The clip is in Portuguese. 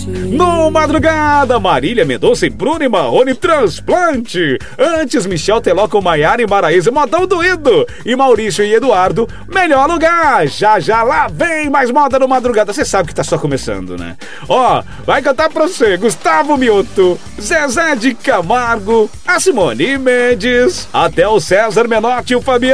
No Madrugada, Marília Mendonça e Bruno e Marrone, Transplante. Antes, Michel Teló com Maiara e Maraísa, Modão Doído. E Maurício e Eduardo, Melhor Lugar. Já já lá vem mais moda no Madrugada. Você sabe que tá só começando, né? Ó, vai cantar pra você Gustavo Mioto, Zezé de Camargo, a Simone Mendes, até o César Menotti e o Fabiano